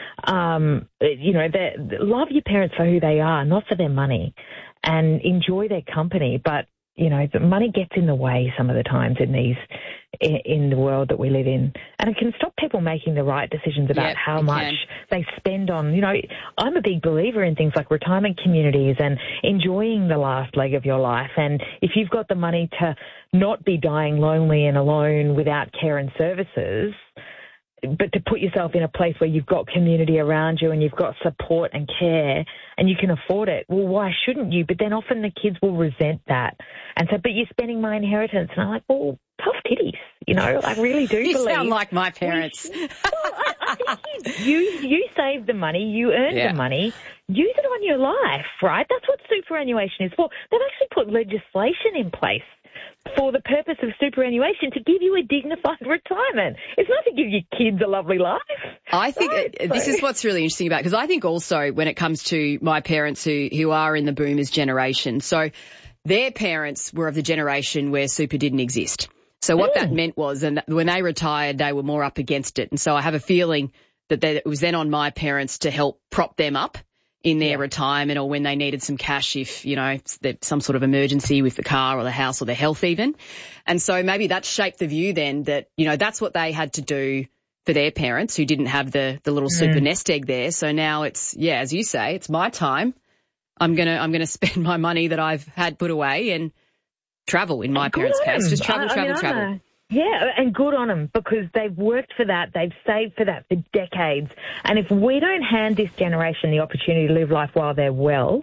Love your parents for who they are, not for their money, and enjoy their company. But, the money gets in the way some of the times in the world that we live in. And it can stop people making the right decisions about how much they spend on, I'm a big believer in things like retirement communities and enjoying the last leg of your life. And if you've got the money to not be dying lonely and alone without care and services, but to put yourself in a place where you've got community around you and you've got support and care and you can afford it, well, why shouldn't you? But then often the kids will resent that and say, but you're spending my inheritance. And I'm like, well, tough titties, I really do believe. You sound like my parents. I think you save the money, you earn the money, use it on your life, right? That's what superannuation is for. They've actually put legislation in place for the purpose of superannuation to give you a dignified retirement. It's not to give your kids a lovely life. I think this is what's really interesting about, because I think also when it comes to my parents who are in the boomers generation, so their parents were of the generation where super didn't exist. So what that meant was, and when they retired, they were more up against it. And so I have a feeling that it was then on my parents to help prop them up in their retirement, or when they needed some cash if, there's some sort of emergency with the car or the house or their health even. And so maybe that shaped the view then that, that's what they had to do for their parents who didn't have the little super nest egg there. So now it's, as you say, it's my time. I'm going to spend my money that I've had put away and travel, in my parents' case. Just travel. Yeah, and good on them, because they've worked for that. They've saved for that for decades. And if we don't hand this generation the opportunity to live life while they're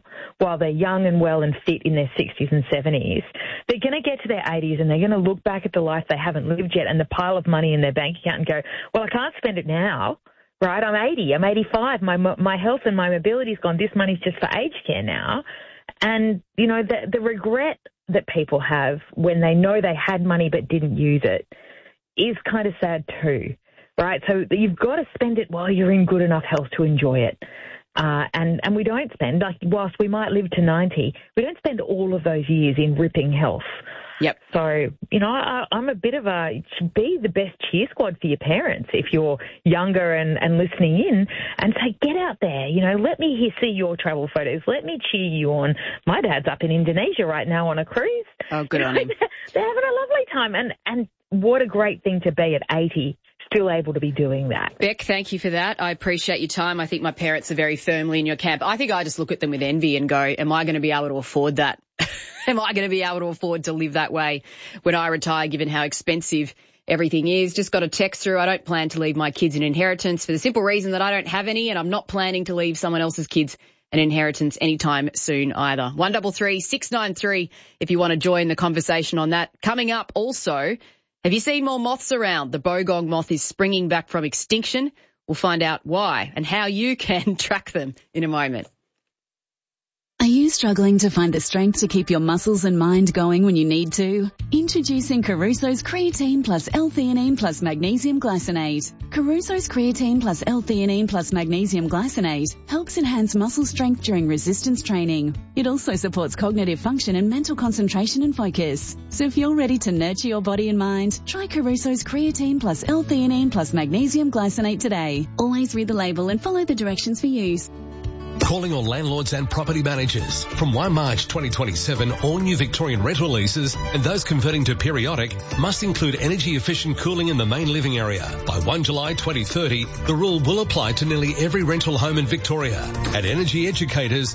young and well and fit in their 60s and 70s, they're going to get to their 80s and they're going to look back at the life they haven't lived yet and the pile of money in their bank account and go, well, I can't spend it now, right? I'm 80, I'm 85. My health and my mobility's gone. This money's just for aged care now. And, the regret that people have when they know they had money but didn't use it is kind of sad too, right? So you've got to spend it while you're in good enough health to enjoy it. And we don't spend, whilst we might live to 90, we don't spend all of those years in ripping health. Yep. So, I'm a bit of be the best cheer squad for your parents if you're younger and listening in, and say, get out there, let me see your travel photos. Let me cheer you on. My dad's up in Indonesia right now on a cruise. Oh, good on him. They're having a lovely time. And what a great thing to be at 80, still able to be doing that. Beck, thank you for that. I appreciate your time. I think my parents are very firmly in your camp. I think I just look at them with envy and go, am I going to be able to afford that? Am I going to be able to afford to live that way when I retire, given how expensive everything is. Just got a text through. I don't plan to leave my kids an inheritance for the simple reason that I don't have any, and I'm not planning to leave someone else's kids an inheritance anytime soon either. 133 693 if you want to join the conversation on that. Coming up also, have you seen more moths around? The bogong moth is springing back from extinction. We'll find out why and how you can track them in a moment. Are you struggling to find the strength to keep your muscles and mind going when you need to? Introducing Caruso's Creatine plus L-theanine plus Magnesium Glycinate. Caruso's Creatine plus L-theanine plus Magnesium Glycinate helps enhance muscle strength during resistance training. It also supports cognitive function and mental concentration and focus. So if you're ready to nurture your body and mind, try Caruso's Creatine plus L-theanine plus Magnesium Glycinate today. Always read the label and follow the directions for use. Calling all landlords and property managers. From 1 March 2027, all new Victorian rental leases and those converting to periodic must include energy-efficient cooling in the main living area. By 1 July 2030, the rule will apply to nearly every rental home in Victoria. At Energy Educators,